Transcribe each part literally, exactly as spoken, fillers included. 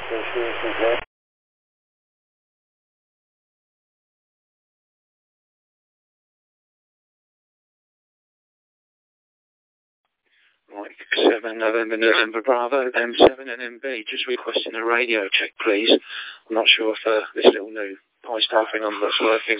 So seriously, there. Mike seven, November, November, Bravo, M seven and M B. Just requesting a radio check, please. I'm not sure if uh, this little new high staffing number's working.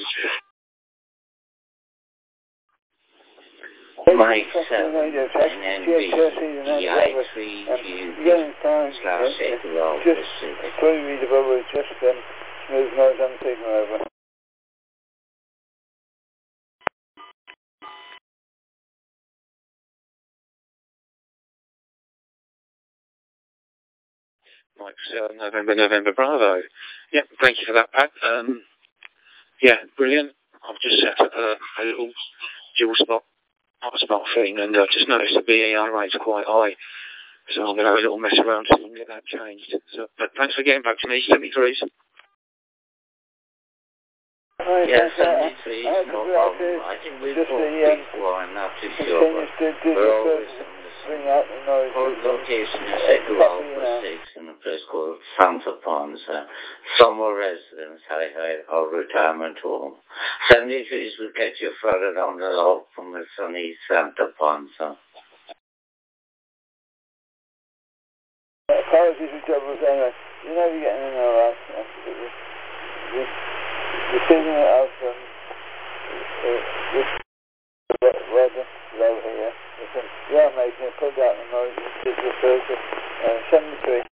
Mike seven, and N B, E I three Q slash Echo Just fully readable with just um, smooth noise on the signal over. Mike seven, November, November, Bravo. Yeah, thank you for that, Pat. Um, yeah, brilliant. I've just set up a, a little dual spot hotspot thing, and I've just noticed the B E R rate's quite high. So I'm going to have a little mess around and get that changed. So, but thanks for getting back to me, seventy-threes. Yes, seventy-three, no problem. I think we've talked before, I'm not too sure, but we're always on the whole location is Echo Alpha six in a place called Santa Ponds. Uh, summer residence, high, high, or retirement home. seventy-threes will get you further down the road from the sunny Santa Ponds. Uh. Apologies for troubles anyway. You're never getting in all right. The, the signal of um, uh, this weather low here. We are making a put out the noise in the filter uh, seventy-three.